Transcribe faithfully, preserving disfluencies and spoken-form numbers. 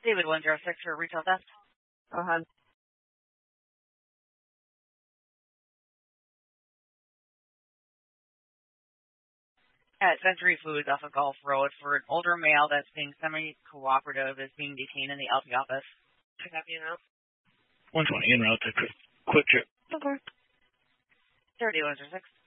David one zero six for retail theft. Go ahead. At Century Foods off of Gulf Road for an older male that's being semi-cooperative is being detained in the L P office. Should that be enough? one twenty en route to Quick Trip. Okay. thirty one zero six.